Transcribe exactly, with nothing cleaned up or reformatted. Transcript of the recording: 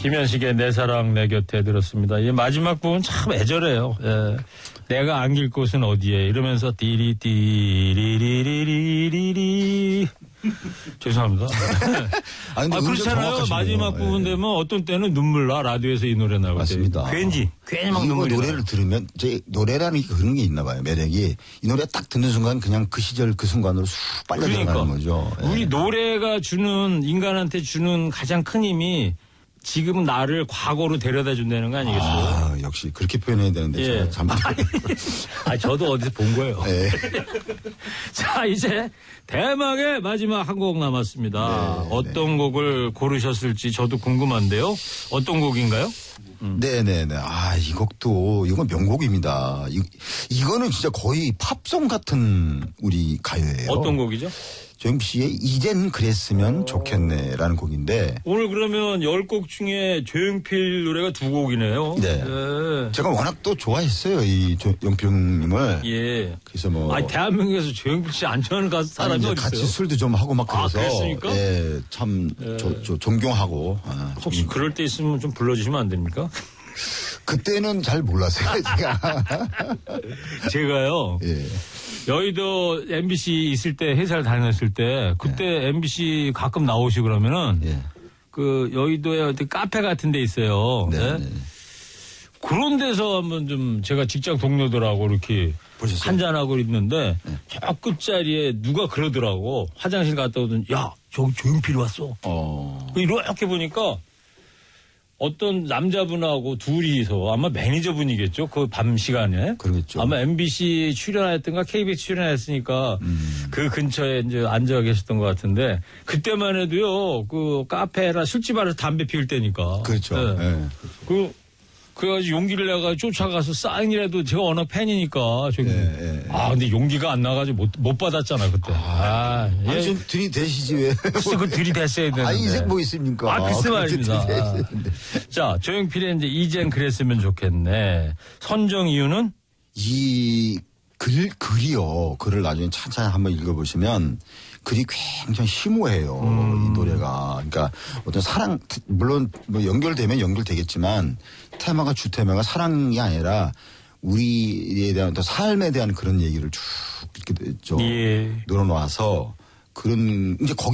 김현식의 내 사랑 내 곁에 들었습니다. 이 마지막 부분 참 애절해요. 예. 내가 안길 곳은 어디에 이러면서 띠리 띠리리리리리리 죄송합니다. 아, 근데 아 그렇잖아요. 마지막 부분 되면 예. 어떤 때는 눈물 나 라디오에서 이 노래 나올 때. 맞습니다. 괜히 괜히 막 눈물이 노래를 나요. 들으면 제 노래라는 게 그런 게 있나 봐요. 매력이 이 노래 딱 듣는 순간 그냥 그 시절 그 순간으로 쑥 빨려 그러니까. 들어가는 거죠. 예. 우리 노래가 주는 인간한테 주는 가장 큰 힘이 지금 나를 과거로 데려다 준다는 거 아니겠어요? 아, 역시 그렇게 표현해야 되는데 예. 제가 잘못. 아, 저도 어디서 본 거예요. 네. 자, 이제 대망의 마지막 한 곡 남았습니다. 네, 어떤 네. 곡을 고르셨을지 저도 궁금한데요. 어떤 곡인가요? 음. 네네네. 아, 이 곡도, 이건 명곡입니다. 이, 이거는 진짜 거의 팝송 같은 우리 가요예요. 어떤 곡이죠? 조영필 씨의 이젠 그랬으면 좋겠네라는 곡인데. 오늘 그러면 열 곡 중에 조영필 노래가 두 곡이네요. 네. 네. 제가 워낙 또 좋아했어요, 이 조영필 형님을. 예. 그래서 뭐. 아니, 대한민국에서 조영필 씨 안 좋아하는 가수 사람이 어디 있어요? 같이 술도 좀 하고 막 그래서. 아, 그랬습니까? 예, 참, 예. 저, 저 존경하고. 아, 혹시 좀... 그럴 때 있으면 좀 불러주시면 안 됩니까? 그때는 잘 몰랐어요, 제가. 제가요. 예. 여의도 엠비씨 있을 때 회사를 다녔을 때 그때 네. 엠비씨 가끔 나오시고 그러면은 네. 그 여의도에 어디 카페 같은 데 있어요. 네. 네? 네. 그런 데서 한번 좀 제가 직장 동료들하고 이렇게 보셨어요? 한잔하고 있는데 네. 저 끝자리에 누가 그러더라고. 화장실 갔다 오더니 야 저기 조용필이 왔어. 어. 이렇게 보니까 어떤 남자분하고 둘이서 아마 매니저분이겠죠. 그 밤 시간에. 그러겠죠. 아마 엠비씨 출연했던가 케이비에스 출연했으니까 음. 그 근처에 이제 앉아 계셨던 것 같은데 그때만 해도요. 그 카페나 술집 안에서 담배 피울 때니까. 그렇죠. 네. 네. 그 그래가지고 용기를 내가 쫓아가서 사인이라도 제가 워낙 팬이니까. 저기. 네, 네. 아 근데 용기가 안 나가지고 못, 못 받았잖아 그때. 아, 아 예. 좀 들이대시지 왜? 글쎄 그 들이댔어야 되는데. 아 인생 뭐 있습니까? 아 글쎄 말입니다. 아. 자 조영필의 이제 이젠 그랬으면 좋겠네. 선정 이유는? 이 글, 글이요. 글을 나중에 차차 한번 읽어보시면 글이 굉장히 심오해요. 음. 이 노래가. 그러니까 어떤 사랑, 물론 뭐 연결되면 연결되겠지만 테마가 주 테마가 사랑이 아니라 우리에 대한 또 삶에 대한 그런 얘기를 쭉 이렇게 좀 예. 늘어놓아서 그런 이제 거기